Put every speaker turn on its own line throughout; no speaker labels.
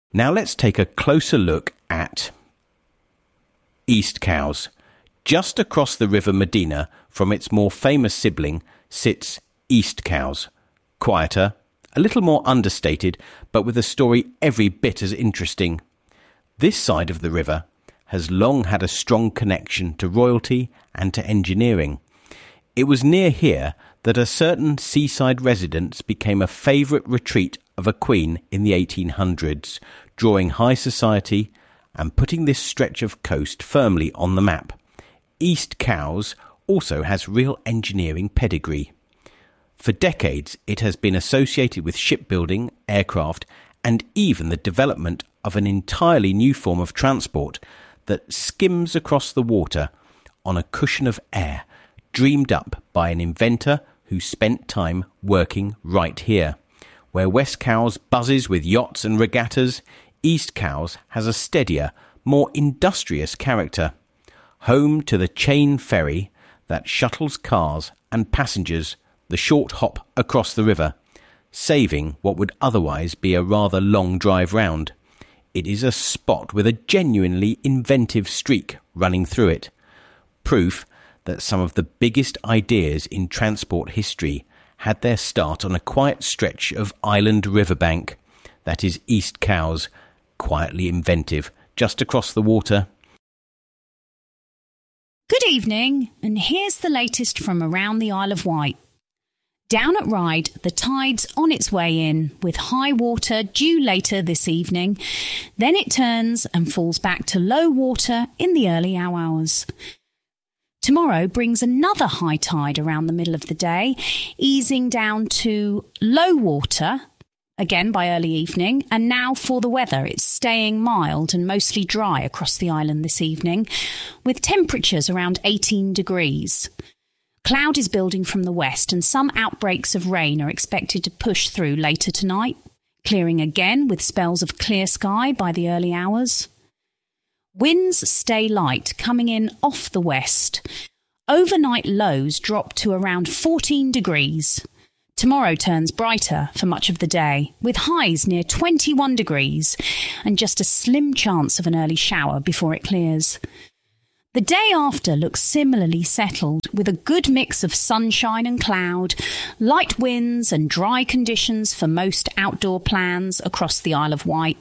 Now let's take a closer look at East Cowes. Just across the River Medina from its more famous sibling sits East Cowes. Quieter, a little more understated, but with a story every bit as interesting. This side of the river has long had a strong connection to royalty and to engineering. It was near here that a certain seaside residence became a favourite retreat of a queen in the 1800s, drawing high society and putting this stretch of coast firmly on the map. East Cowes also has real engineering pedigree. For decades, it has been associated with shipbuilding, aircraft, and even the development of an entirely new form of transport that skims across the water on a cushion of air, dreamed up by an inventor who spent time working right here. Where West Cowes buzzes with yachts and regattas, East Cowes has a steadier, more industrious character. Home to the chain ferry that shuttles cars and passengers the short hop across the river, saving what would otherwise be a rather long drive round. It is a spot with a genuinely inventive streak running through it. Proof that some of the biggest ideas in transport history had their start on a quiet stretch of island riverbank. That is East Cowes, quietly inventive, just across the water.
Good evening, and here's the latest from around the Isle of Wight. Down at Ryde, the tide's on its way in, with high water due later this evening. Then it turns and falls back to low water in the early hours. Tomorrow brings another high tide around the middle of the day, easing down to low water, again by early evening. And now for the weather, it's staying mild and mostly dry across the island this evening, with temperatures around 18 degrees. Cloud is building from the west and some outbreaks of rain are expected to push through later tonight, clearing again with spells of clear sky by the early hours. Winds stay light, coming in off the west. Overnight lows drop to around 14 degrees. Tomorrow turns brighter for much of the day, with highs near 21 degrees and just a slim chance of an early shower before it clears. The day after looks similarly settled, with a good mix of sunshine and cloud, light winds and dry conditions for most outdoor plans across the Isle of Wight.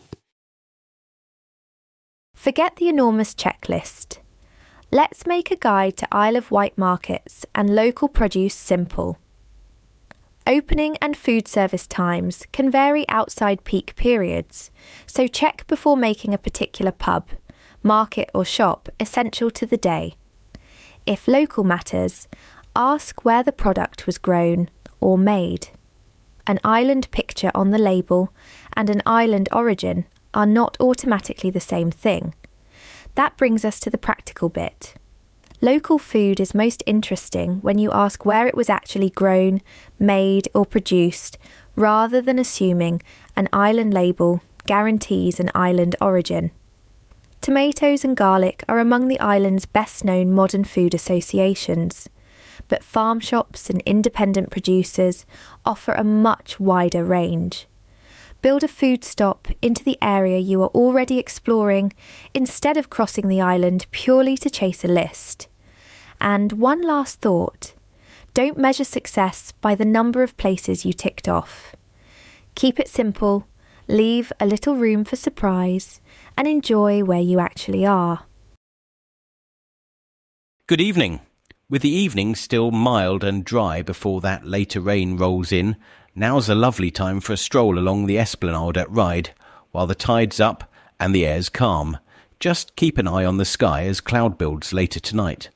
Forget the enormous checklist. Let's make a guide to Isle of Wight markets and local produce simple. Opening and food service times can vary outside peak periods, so check before making a particular pub, market or shop essential to the day. If local matters, ask where the product was grown or made. An island picture on the label and an island origin are not automatically the same thing. That brings us to the practical bit. Local food is most interesting when you ask where it was actually grown, made or produced, rather than assuming an island label guarantees an island origin. Tomatoes and garlic are among the island's best-known modern food associations, but farm shops and independent producers offer a much wider range. Build a food stop into the area you are already exploring instead of crossing the island purely to chase a list. And one last thought, don't measure success by the number of places you ticked off. Keep it simple, leave a little room for surprise, and enjoy where you actually are.
Good evening. With the evening still mild and dry before that later rain rolls in, now's a lovely time for a stroll along the esplanade at Ryde, while the tide's up and the air's calm. Just keep an eye on the sky as cloud builds later tonight.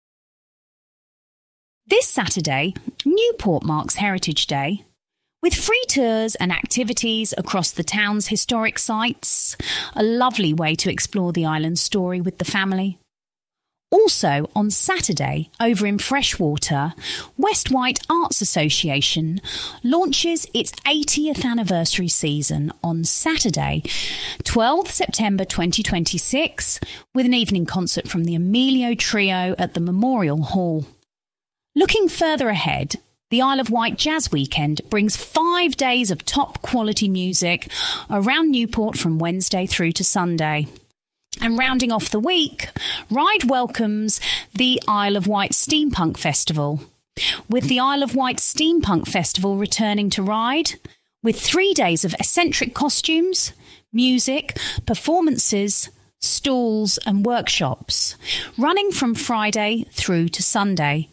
This Saturday, Newport marks Heritage Day, with free tours and activities across the town's historic sites, a lovely way to explore the island's story with the family. Also, on Saturday, over in Freshwater, West Wight Arts Association launches its 80th anniversary season on Saturday, 12th September 2026, with an evening concert from the Emilio Trio at the Memorial Hall. Looking further ahead, The Isle of Wight Jazz Weekend brings 5 days of top quality music around Newport from Wednesday through to Sunday. And rounding off the week, Ryde welcomes the Isle of Wight Steampunk Festival, with the Isle of Wight Steampunk Festival returning to Ryde, with 3 days of eccentric costumes, music, performances, stalls and workshops, running from Friday through to Sunday.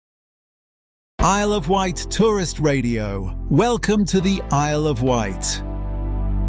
Isle of Wight Tourist Radio. Welcome to the Isle of Wight.